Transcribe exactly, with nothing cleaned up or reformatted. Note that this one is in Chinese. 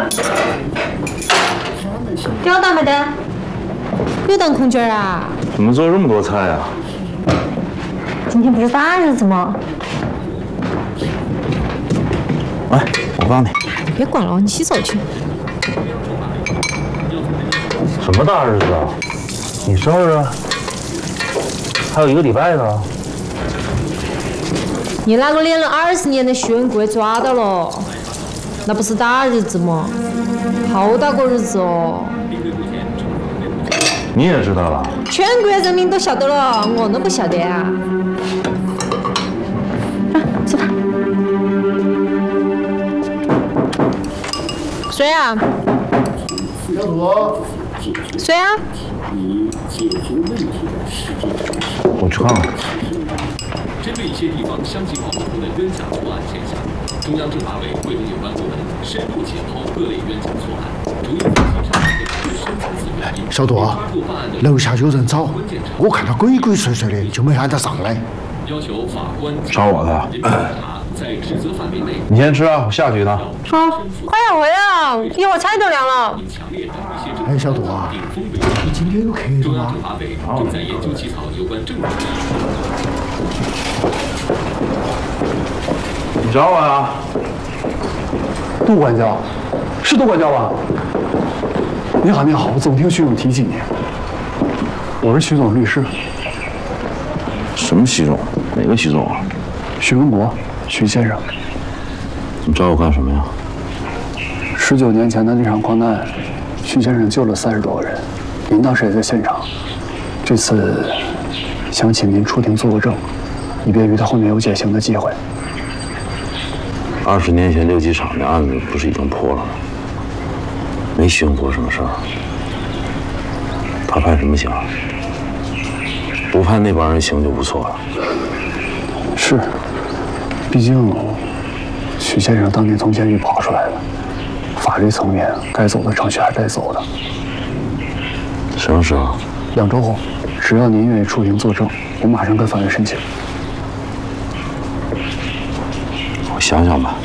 吊打没得？有当空姐啊？ 怎么做这么多菜啊？ 今天不是大日子吗？ 来，我帮你。 别管了，你洗手去。 什么大日子啊？你生日还有一个礼拜呢。 你那个练了二十年的徐文贵抓到了，那不是大日子吗？好大个日子哦！ 你也知道了？ 全国人民都晓得了，我能不晓得啊？啊，吃饭。谁啊？ 小朵。 谁啊？ 我去看看。 针对一些地方相继爆出的冤假错案现象，中央政法委会同有关部门深入检讨各类冤假错案，逐一分析查出深层次原因。 小朵，楼下有人找，我看他鬼鬼祟祟的，就没喊他上来。 要求法官找我的。 在职责范围内。 你先吃啊，我下去一趟。 好，快点回来，一会儿菜都凉了。 哎，小朵啊，你今天有客人吗？ 中央政法委正在研究起草有关证据。 你找我呀？ 杜管教，是杜管教吧？你好，你好，我总听徐总提起你。我是徐总律师。 什么徐总？哪个徐总啊？ 徐文博，徐先生。 你找我干什么呀？ 十九年前的那场矿难，徐先生救了三十多个人，您当时也在现场。这次想请您出庭作个证，以便于他后面有减刑的机会。 二十年前六机厂的案子不是已经破了吗？没徐文博什么事儿。他判什么刑？不判那帮人刑就不错了。 是，毕竟徐先生当年从监狱跑出来的，法律层面该走的程序还在走的。 什么时候？ 两周后，只要您愿意出庭作证，我马上跟法院申请。 我想想吧。